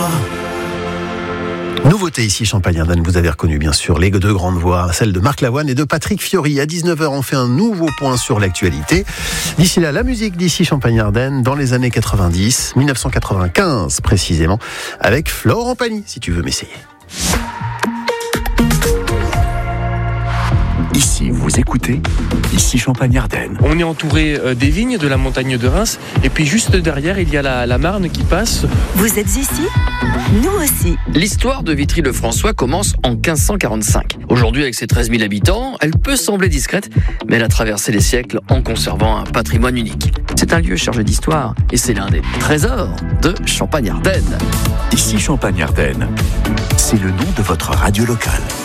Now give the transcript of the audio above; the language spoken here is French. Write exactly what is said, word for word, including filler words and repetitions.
voix. Nouveauté ici, Champagne-Ardenne, vous avez reconnu bien sûr les deux grandes voix, celle de Marc Lavoine et de Patrick Fiori. À dix-neuf heures, on fait un nouveau point sur l'actualité. D'ici là, la musique d'ici Champagne-Ardenne dans les années quatre-vingt-dix, dix-neuf cent quatre-vingt-quinze précisément, avec Florent Pagny, si tu veux m'essayer. Ici, vous écoutez, ici Champagne-Ardenne. On est entouré des vignes, de la montagne de Reims, et puis juste derrière, il y a la, la Marne qui passe. Vous êtes ici ? Nous aussi. L'histoire de Vitry-le-François commence en quinze cent quarante-cinq. Aujourd'hui, avec ses treize mille habitants, elle peut sembler discrète, mais elle a traversé les siècles en conservant un patrimoine unique. C'est un lieu chargé d'histoire, et c'est l'un des trésors de Champagne-Ardenne. Ici Champagne-Ardenne, c'est le nom de votre radio locale.